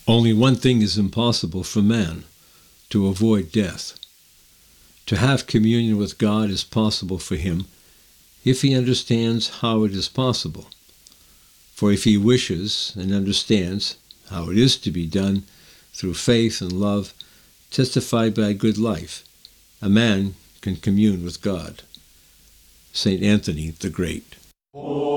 Only one thing is impossible for man, to avoid death. To have communion with God is possible for him if he understands how it is possible. For if he wishes and understands how it is to be done through faith and love, testified by a good life, a man can commune with God. St. Anthony the Great.